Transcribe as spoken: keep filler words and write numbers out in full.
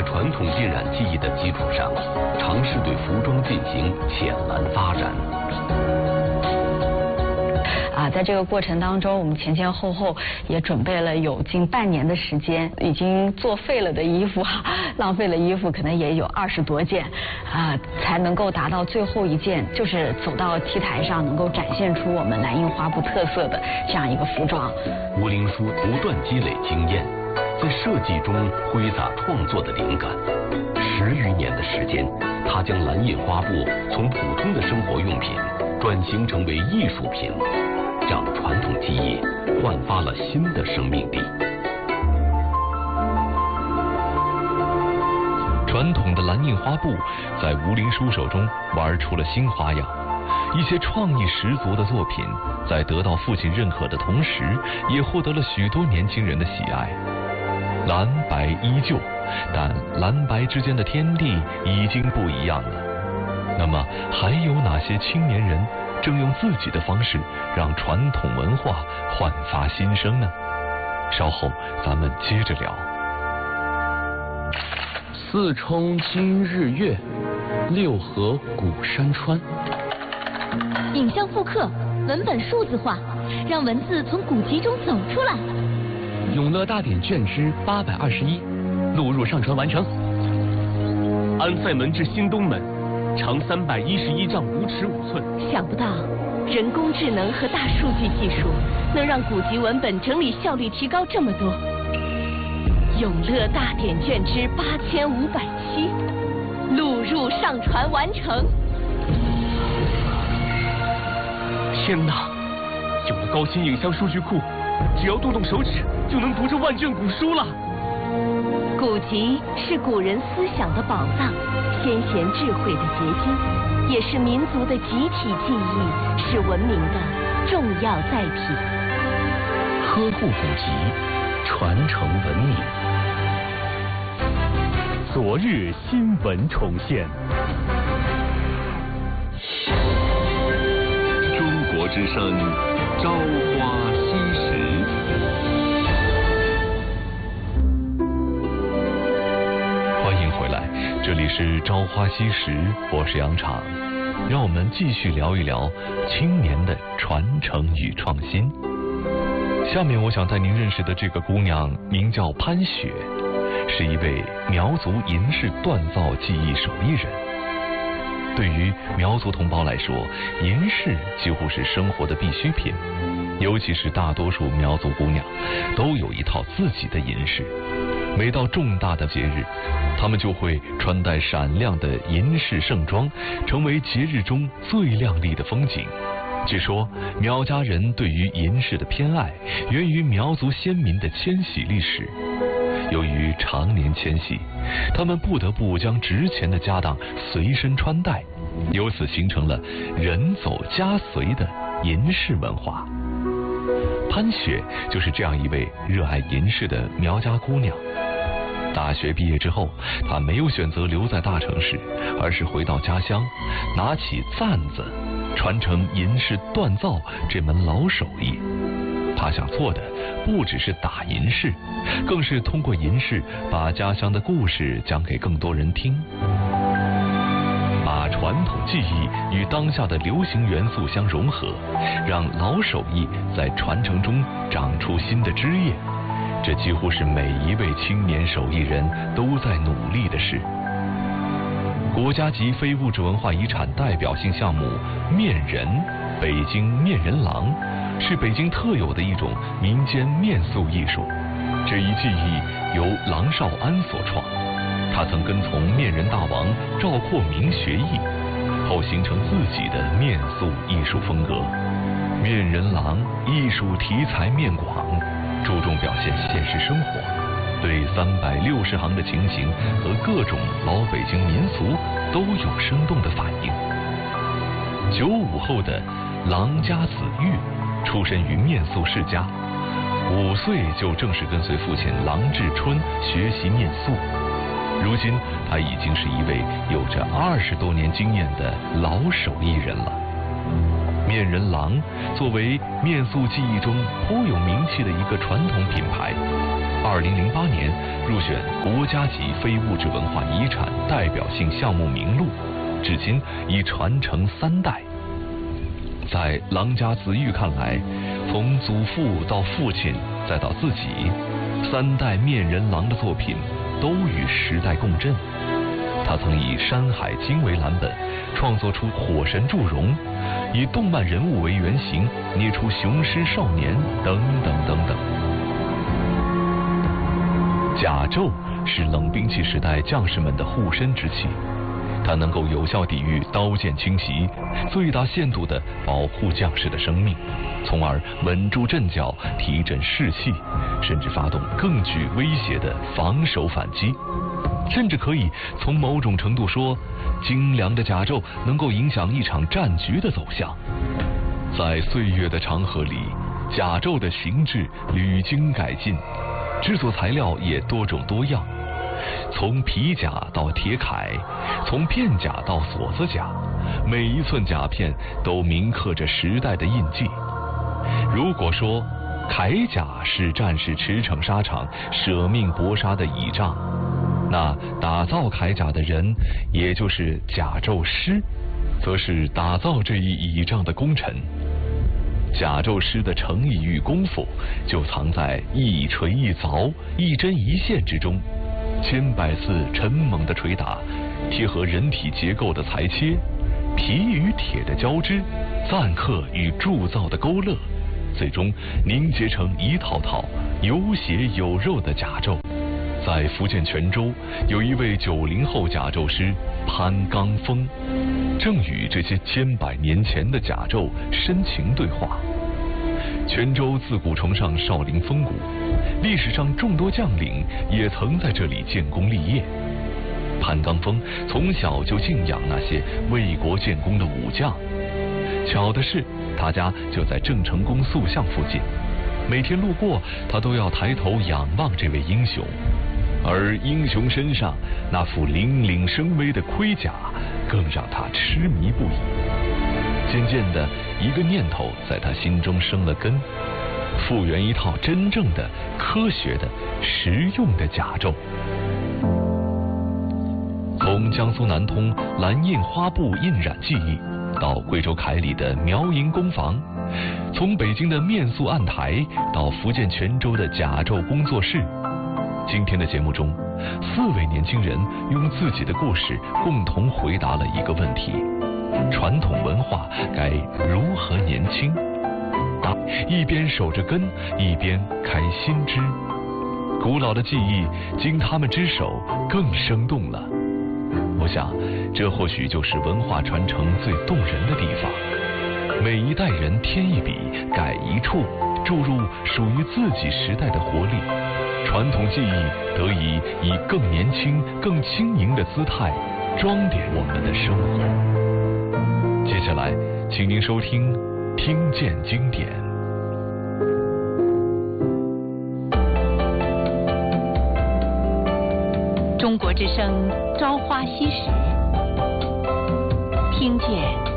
传统浸染技艺的基础上，尝试对服装进行浅蓝发展。 啊，在这个过程当中，我们前前后后也准备了有近半年的时间，已经作废了的衣服，浪费了衣服可能也有二十多件，啊，才能够达到最后一件，就是走到 T 台上能够展现出我们蓝印花布特色的这样一个服装。 吴灵书不断积累经验，在设计中挥洒创作的灵感。十余年的时间，他将蓝印花布从普通的生活用品转型成为艺术品，让传统技艺焕发了新的生命力。 传统的蓝印花布在吴灵书手中玩出了新花样，一些创意十足的作品在得到父亲认可的同时，也获得了许多年轻人的喜爱。蓝白依旧，但蓝白之间的天地已经不一样了。那么还有哪些青年人正用自己的方式让传统文化焕发新生呢？稍后咱们接着聊。 四冲今日月，六合古山川。 影像复刻，文本数字化，让文字从古籍中走出来。 永乐大典卷之八百二十一，录入上传完成。 安塞门至新东门，长三百一十一丈五尺五寸。 想不到，人工智能和大数据技术能让古籍文本整理效率提高这么多。永乐大典卷之八千五百七，录入上传完成。 天哪！有了高清影像数据库，只要动动手指就能读这万卷古书了。 古籍是古人思想的宝藏，先贤智慧的结晶，也是民族的集体记忆，是文明的重要载体。 呵护古籍，传承文明。 昨日新闻重现。 中国之声，朝花夕拾。 欢迎回来，这里是朝花夕拾，我是杨昶。让我们继续聊一聊青年的传承与创新。下面我想带您认识的这个姑娘名叫潘雪，是一位苗族银饰锻造技艺手艺人。对于苗族同胞来说，银饰几乎是生活的必需品，尤其是大多数苗族姑娘都有一套自己的银饰。每到重大的节日，她们就会穿戴闪亮的银饰盛装，成为节日中最亮丽的风景。据说苗家人对于银饰的偏爱源于苗族先民的迁徙历史。由于常年迁徙，他们不得不将值钱的家当随身穿戴，由此形成了人走家随的银饰文化。潘雪就是这样一位热爱银饰的苗家姑娘。大学毕业之后，她没有选择留在大城市，而是回到家乡，拿起簪子，传承银饰锻造这门老手艺。他想做的不只是打银饰，更是通过银饰把家乡的故事讲给更多人听，把传统技艺与当下的流行元素相融合，让老手艺在传承中长出新的枝叶。这几乎是每一位青年手艺人都在努力的事。国家级非物质文化遗产代表性项目面人，北京面人郎，是北京特有的一种民间面塑艺术。这一技艺由郎绍安所创，他曾跟从面人大王赵括明学艺，后形成自己的面塑艺术风格。面人郎艺术题材面广，注重表现现实生活，对三百六十行的情形和各种老北京民俗都有生动的反应。九五后的郎家子玉出身于面塑世家，五岁就正式跟随父亲郎志春学习面塑。如今他已经是一位有着二十多年经验的老手艺人了。面面人郎作为面塑技艺中颇有名气的一个传统品牌，二零零八年入选国家级非物质文化遗产代表性项目名录，至今已传承三代。在郎家子玉看来，从祖父到父亲再到自己，三代面人郎的作品都与时代共振。他曾以《山海经》为蓝本，创作出火神祝融，以动漫人物为原型，捏出雄狮少年等等等等。甲胄是冷兵器时代将士们的护身之器，它能够有效抵御刀剑侵袭，最大限度地保护将士的生命，从而稳住阵脚，提振士气，甚至发动更具威胁的防守反击。甚至可以从某种程度说，精良的甲胄能够影响一场战局的走向。在岁月的长河里，甲胄的形制屡经改进，制作材料也多种多样，从皮甲到铁铠，从片甲到锁子甲，每一寸甲片都铭刻着时代的印记。如果说铠甲是战士驰骋沙场、舍命搏杀的倚仗，那打造铠甲的人，也就是甲胄师，则是打造这一倚仗的功臣。甲胄师的诚意与功夫，就藏在一锤一凿、一针一线之中。千百次沉猛的捶打，贴合人体结构的裁切，皮与铁的交织，錾刻与铸造的勾勒，最终凝结成一套套有血有肉的甲胄。在福建泉州，有一位九零后甲胄师潘刚峰，正与这些千百年前的甲胄深情对话。泉州自古崇尚少林风骨，历史上众多将领也曾在这里建功立业。潘刚峰从小就敬仰那些为国建功的武将，巧的是，他家就在郑成功塑像附近，每天路过，他都要抬头仰望这位英雄。而英雄身上那副凛凛生威的盔甲，更让他痴迷不已。渐渐的，一个念头在他心中生了根，复原一套真正的、科学的、实用的甲胄。从江苏南通蓝印花布印染技艺，到贵州凯里的苗银工坊，从北京的面塑案台到福建泉州的甲胄工作室。今天的节目中，四位年轻人用自己的故事共同回答了一个问题：传统文化该如何年轻？一边守着根，一边开新枝。古老的技艺经他们之手更生动了。我想，这或许就是文化传承最动人的地方。每一代人添一笔，改一处，注入属于自己时代的活力。传统技艺得以以更年轻、更轻盈的姿态装点我们的生活。接下来，请您收听《听见经典》。 中国之声《朝花夕拾》，听见